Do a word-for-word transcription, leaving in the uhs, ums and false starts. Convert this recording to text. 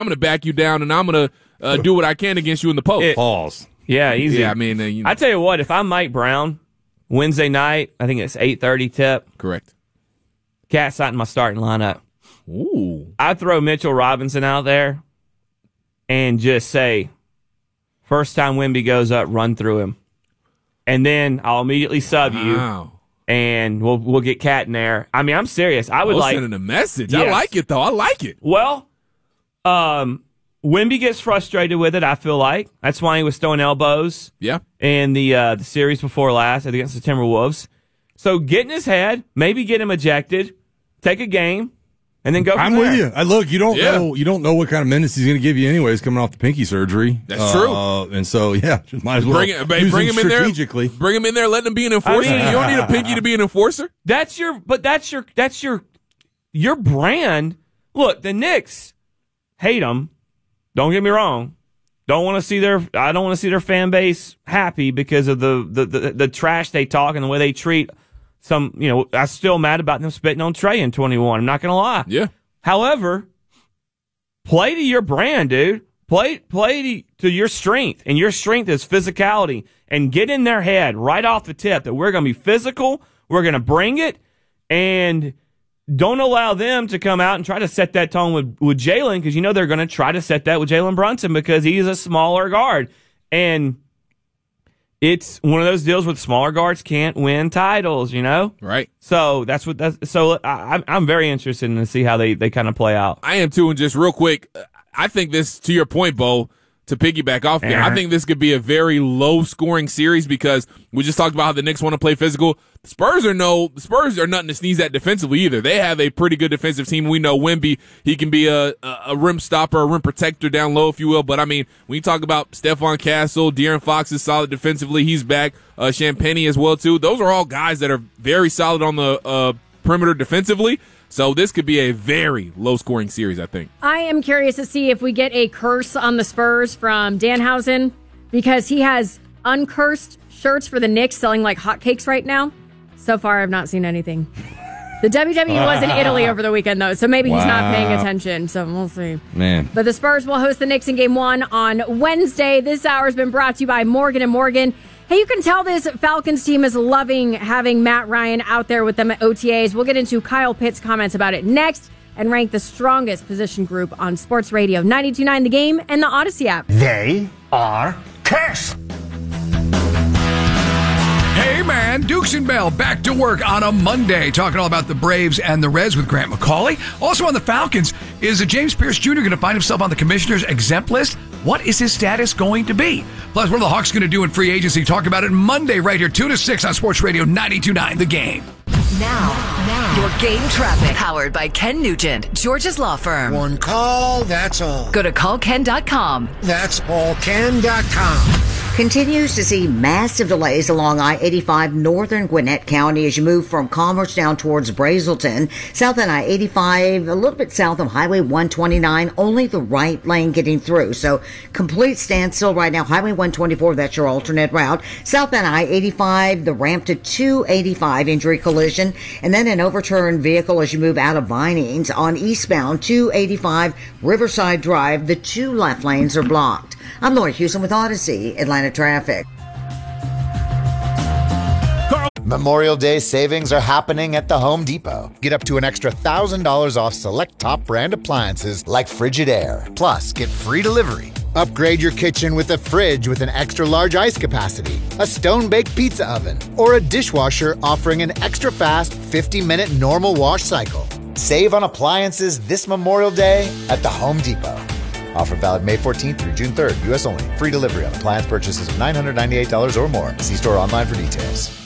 I'm going to back you down, and I'm going to uh, do what I can against you in the post. It, Pause. Yeah, easy. Yeah, I mean, uh, you know. I tell you what, if I'm Mike Brown, Wednesday night, I think it's eight thirty tip. Correct. Cat's not in my starting lineup. Ooh. I throw Mitchell Robinson out there and just say, first time Wemby goes up, run through him. And then I'll immediately sub Wow. you, and we'll we'll get Cat in there. I mean, I'm serious. I would We're like sending a message. Yes. I like it, though. I like it. Well, um, Wemby gets frustrated with it, I feel like. That's why he was throwing elbows Yeah. in the uh, the series before last against the Timberwolves. So get in his head, maybe get him ejected, take a game, and then go from I'm there. with you. I look, you don't Yeah. know you don't know what kind of minutes he's going to give you anyways coming off the pinky surgery. That's uh, true. And so, yeah, just might as well Bring, it, use bring him in there. strategically. Bring him in there. Let him be an enforcer. I mean- you don't need a pinky to be an enforcer. That's your, but that's your, that's your, your brand. Look, the Knicks hate them. Don't get me wrong. Don't want to see their, I don't want to see their fan base happy because of the, the, the, the trash they talk and the way they treat some, you know, I'm still mad about them spitting on Trey in twenty-one. I'm not going to lie. Yeah. However, play to your brand, dude. Play, play to, to your strength, and your strength is physicality. And get in their head right off the tip that we're going to be physical, we're going to bring it, and don't allow them to come out and try to set that tone with, with Jalen, because you know they're going to try to set that with Jalen Brunson because he's a smaller guard. And it's one of those deals with smaller guards can't win titles, you know? Right. So that's what that's so I, I'm I'm very interested in to see how they, they kind of play out. I am too, and just real quick, I think this, to your point, Bo, to piggyback off there, I think this could be a very low-scoring series because we just talked about how the Knicks want to play physical. The Spurs are no, the Spurs are nothing to sneeze at defensively either. They have a pretty good defensive team. We know Wemby, he can be a, a, a rim stopper, a rim protector down low, if you will. But I mean, when you talk about Stephon Castle, De'Aaron Fox is solid defensively. He's back. Uh, Champagnie as well too. Those are all guys that are very solid on the uh, perimeter defensively. So this could be a very low-scoring series, I think. I am curious to see if we get a curse on the Spurs from Danhausen because he has uncursed shirts for the Knicks selling like hotcakes right now. So far, I've not seen anything. The W W E was in Italy over the weekend, though, so maybe he's not paying attention. So we'll see. Man. But the Spurs will host the Knicks in Game One on Wednesday. This hour has been brought to you by Morgan and Morgan. Hey, you can tell this Falcons team is loving having Matt Ryan out there with them at O T As. We'll get into Kyle Pitt's comments about it next and rank the strongest position group on Sports Radio ninety-two point nine The Game and the Odyssey app. They are cursed. Hey man, Dukes and Bell back to work on a Monday, talking all about the Braves and the Reds with Grant McCauley. Also on the Falcons, is James Pierce Junior going to find himself on the commissioner's exempt list? What is his status going to be? Plus, what are the Hawks going to do in free agency? Talk about it Monday right here, two to six on Sports Radio ninety-two point nine The Game. Now, now, your game traffic, powered by Ken Nugent, George's Law Firm. One call, that's all. Go to call ken dot com. That's all ken dot com. Continues to see massive delays along I eighty-five northern Gwinnett County as you move from Commerce down towards Brazelton. South on I eighty-five, a little bit south of Highway one twenty-nine, only the right lane getting through. So complete standstill right now. Highway one twenty-four, that's your alternate route. South on I eighty-five, the ramp to two eighty-five, injury collision. And then an overturned vehicle as you move out of Vinings on eastbound two eighty-five Riverside Drive. The two left lanes are blocked. I'm Lori Houston with Odyssey, Atlanta Traffic. Memorial Day savings are happening at the Home Depot. Get up to an extra one thousand dollars off select top brand appliances like Frigidaire. Plus, get free delivery. Upgrade your kitchen with a fridge with an extra large ice capacity, a stone-baked pizza oven, or a dishwasher offering an extra fast fifty minute normal wash cycle. Save on appliances this Memorial Day at the Home Depot. Offer valid May fourteenth through June third. U S only. Free delivery on appliance purchases of nine hundred ninety-eight dollars or more. See store online for details.